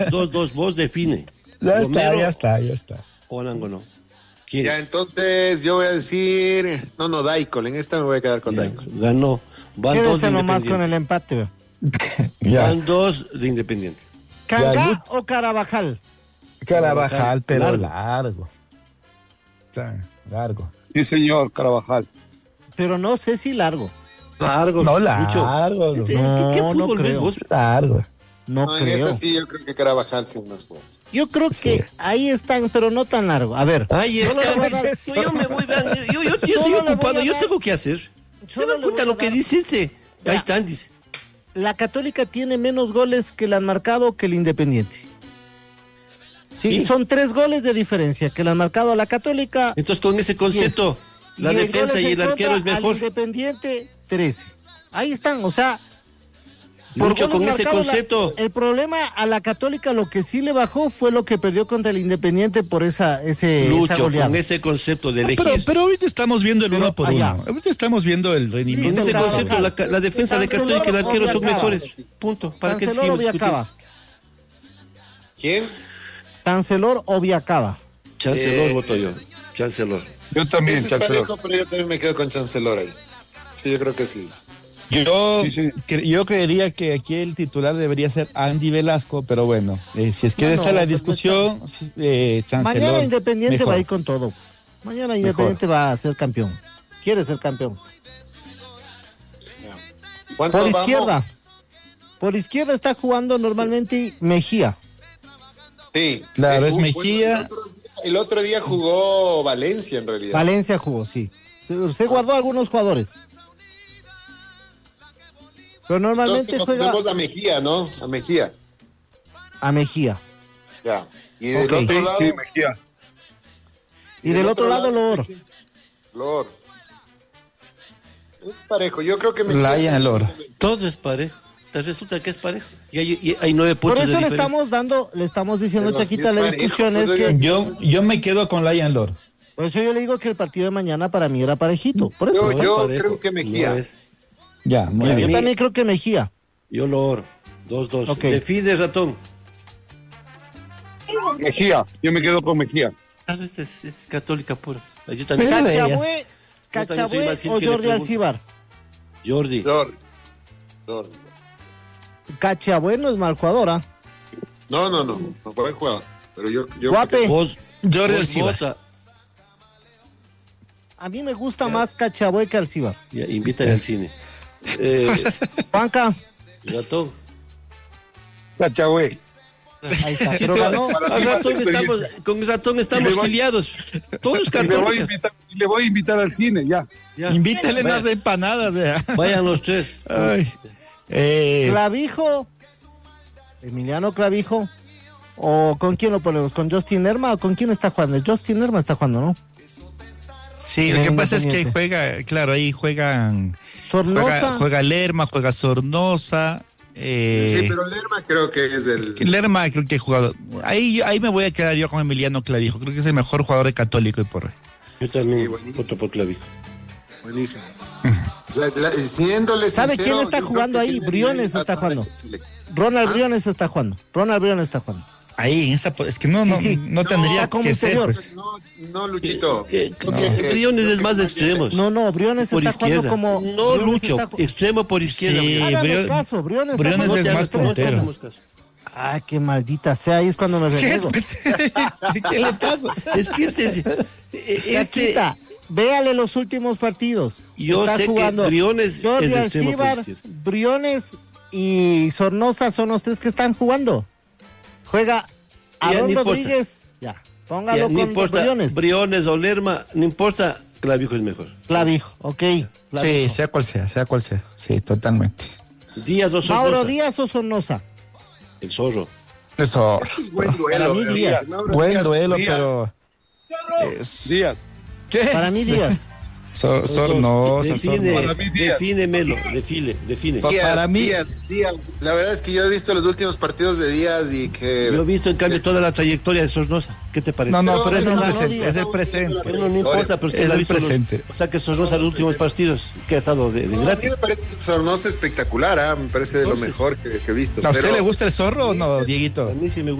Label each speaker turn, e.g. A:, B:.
A: 2-2, vos define.
B: Ya
A: Romero
B: está.
A: o Arango no. ¿Quién?
C: Ya, entonces yo voy a decir, no, Daikol, en esta me voy a quedar con Daikol.
A: Ganó. Van 2 de
D: Quédese nomás
A: Independiente.
D: con el empate, veo.
B: Ya.
A: Van 2 de Independiente.
D: ¿Cangá o Carabajal?
B: Carabajal, pero
A: Largo.
B: largo. Está largo.
E: Sí, señor, Carabajal.
D: Pero no sé si largo.
A: Largo.
B: No,
A: Lucho.
B: largo.
A: ¿Qué
D: No
A: fútbol ves
D: creo.
A: vos?
B: Largo.
D: No
C: No, en
D: creo.
C: esta sí, yo creo que Carabajal sí es más bueno.
D: Yo creo que ahí están, pero no tan largo. A ver.
A: Ay,
D: solo le voy a dar-
A: yo me voy, vean, yo estoy
D: Solo le voy a
A: ocupado, yo
D: dar-
A: tengo que hacer. ¿Se
D: solo
A: dan
D: le
A: cuenta
D: voy a
A: lo que
D: dar-
A: dice este?
D: Ya.
A: Ahí están, dice.
D: La Católica tiene menos goles que le han marcado que el Independiente. Sí,
A: Sí.
D: son 3 goles de diferencia que le han marcado a la Católica.
A: Entonces, con ese concepto, la
D: en
A: defensa
D: goles
A: y
D: en
A: el arquero es
D: contra, al
A: mejor.
D: Independiente, 13. Ahí están, o sea.
A: Lucho,
D: goles
A: con ese
D: marcados,
A: concepto.
D: el problema a la Católica, lo que sí le bajó fue lo que perdió contra el Independiente por esa
A: Lucho,
D: goleada.
A: con ese concepto de
B: No,
A: elegir.
B: pero ahorita estamos viendo el
D: Pero
B: uno por
D: allá.
B: uno. Ahorita estamos viendo el
A: Con
B: rendimiento.
A: ese
D: Carabajal.
A: concepto, la defensa de Católica y el arquero son
D: Cancelo,
A: mejores. Punto. ¿Para qué
D: Cancelor o
A: seguimos discutiendo?
D: Viacaba.
C: ¿Quién?
D: Cancelor o Viacaba.
A: Chancelor voto yo. Chancelor.
E: Yo también,
C: Ese es
E: Chancellor.
C: parejo, pero yo también me quedo con Chancelor ahí. Sí, yo creo que sí.
B: Yo creería que aquí el titular debería ser Andy Velasco, pero bueno, si es que
D: No,
B: esa es
D: no,
B: la
D: pues,
B: discusión, Chancelor.
D: Mañana Independiente
B: mejor.
D: va a ir con todo. Mañana Independiente va a ser campeón. Quiere ser campeón.
C: ¿Cuánto
D: Por
C: vamos?
D: izquierda. Por izquierda está jugando normalmente Mejía.
C: Sí.
B: Claro, es
C: Bueno,
B: Mejía.
C: el otro día jugó Valencia, en realidad.
D: Valencia jugó, sí. Se guardó algunos jugadores. Pero normalmente
C: Entonces,
D: juega
C: tenemos a Mejía, ¿no? A Mejía.
D: a Mejía.
C: Ya. Y del
D: Ok.
C: otro lado.
E: Sí, Mejía.
D: Y del otro lado, Lor.
C: Lor. Es parejo. Yo creo que Mejía.
B: Lion Lor.
A: Todo es parejo. Te resulta que es parejo. Y hay 9
D: Por
A: puntos
D: eso
A: de
D: le
A: diferencia.
D: estamos diciendo,
C: Pero
D: Chaquita,
C: sí
D: la
C: es parejo,
D: discusión es
C: pues,
D: que.
B: Yo me quedo con Lion Lor.
D: Por eso yo le digo que el partido de mañana para mí era parejito. Por eso.
C: Yo
A: Parejo.
C: creo que Mejía.
A: No es.
B: Ya, muy
D: Yo
B: bien.
D: también creo que Mejía.
A: Yo lo oro. 2-2.
D: Ok.
A: Define, ratón.
E: Mejía. Yo me quedo con Mejía.
A: Este es católica pura. Yo también.
B: Pero-
D: Cachabue,
A: Yo también soy Basil
D: o
A: que le
D: Jordi
A: pregunto.
D: Alcibar.
A: Jordi.
C: Jordi.
D: Cachabue no es mal jugador, ¿ah?
C: No. No puede jugar. Pero yo
D: Guape.
A: Vos.
B: Jordi
A: vos
B: Alcibar.
A: vota.
D: A mí me gusta más Cachabue que Alcibar.
A: Ya, invítale al cine.
D: Juanca,
A: Ratón.
E: Cachagüey.
D: ahí está. Pero ganó.
A: Al ratón estamos, con el ratón estamos
E: Y le voy-
A: filiados. Todos
E: Y le voy a
A: católicos.
E: invitar, le voy a invitar al cine, ya.
A: Ya.
B: Invítale
A: Vaya-
B: unas empanadas, vea.
A: Vayan los tres.
B: Ay.
D: Clavijo, Emiliano Clavijo. ¿O con quién lo ponemos? ¿Con Justin Lerma o con quién está jugando? Justin Lerma está jugando, ¿no?
B: Sí, lo que
D: En
B: pasa es que
D: Independiente.
B: juega, claro, ahí juegan.
D: Sornosa.
B: Juega Lerma, juega Sornosa.
C: Sí, pero Lerma creo que es el.
B: Lerma creo que ha jugado. Ahí me voy a quedar yo con Emiliano Clavijo. Creo que es el mejor jugador de Católico y por hoy.
A: Yo también
C: Sí, buenísimo.
A: voto por Clavijo.
C: Buenísimo. O sea, siéndole
D: ¿Sabe
C: sincero,
D: quién está
C: yo creo
D: jugando
C: que
D: ahí?
C: tiene
D: Briones
C: nivel
D: está
C: hasta
D: jugando.
C: de Chile.
D: Ronald
C: ¿Ah?
D: Briones está jugando. Ronald Briones está jugando.
B: Ahí, en esa, es que no,
D: Sí,
B: no,
D: sí.
B: no tendría
D: No, como
B: que ser.
D: interior.
B: Pues.
C: No, Luchito.
A: Briones es más de extremos.
D: No, Briones
A: Por
D: está jugando
A: izquierda.
D: como.
A: No,
D: Briones
A: Lucho.
D: está-
A: Extremo por izquierda.
B: Sí.
A: Briones.
D: Hágame
B: Briones-
D: caso, Briones está
B: Briones
D: jugando
B: es
D: como
B: más
D: extremo.
B: puntero.
A: hagamos caso.
D: Ay, qué maldita sea, ahí es cuando me
B: ¿Qué,
D: renego.
B: pues? ¿Qué le pasa?
A: Es que este
D: Chaquita, véale los últimos partidos.
A: Yo
D: Está
A: sé
D: jugando
A: que Briones
D: Jordi
A: es extremo por
D: Alcibar,
A: izquierda.
D: Briones y Sornosa son los tres que están jugando. Juega
A: Ya,
D: Aaron
A: no importa.
D: Rodríguez. Ya, póngalo
A: Ya, no
D: con
A: importa
D: Briones.
A: Briones o Lerma, no importa, Clavijo es mejor.
D: Clavijo, ok.
B: Sí,
D: Clavijo.
B: sea cual sea. Sí, totalmente.
A: Díaz o
D: Mauro
A: Sornosa.
D: Díaz o Sornosa.
A: El zorro.
B: Eso.
C: Buen duelo.
D: Para mí, Díaz.
C: Mauro
B: Buen
C: Díaz.
B: duelo,
E: Díaz.
B: pero.
E: Díaz.
B: ¿Qué?
D: Para mí Díaz.
B: Sornosa.
A: Define, Melo, define.
B: Para mí,
C: Díaz. La verdad es que yo he visto los últimos partidos de Díaz y que...
A: Yo he visto, en cambio, toda la trayectoria de Sornosa. ¿Qué te parece?
B: No, pero es el
D: no,
B: presente, es el presente.
A: Bueno, no importa, pero usted
B: Es
A: la ha
B: el
A: visto
B: presente.
A: O sea, que Sornosa en los últimos partidos, que ha estado de
C: No, a mí
A: gratis.
C: me parece que Sornosa espectacular, me parece de lo mejor que he visto.
B: ¿A usted
C: pero-
B: le gusta el zorro o no, Dieguito?
A: A mí sí me